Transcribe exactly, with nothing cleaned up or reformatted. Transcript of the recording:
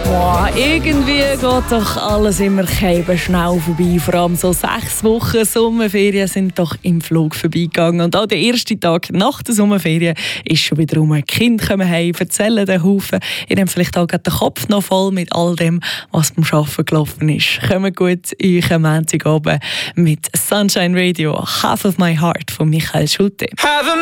Wow, irgendwie geht doch alles immer schnell vorbei. Vor allem so sechs Wochen Sommerferien sind doch im Flug vorbeigegangen. Und auch der erste Tag nach der Sommerferien ist schon wieder rum. Die Kinder kommen heim, erzählen den Haufen. Ihr habt vielleicht auch den Kopf noch voll mit all dem, was beim Arbeiten gelaufen ist. Kommt gut in euren Montagabend mit Sunshine Radio, Half of My Heart von Michael Schulte.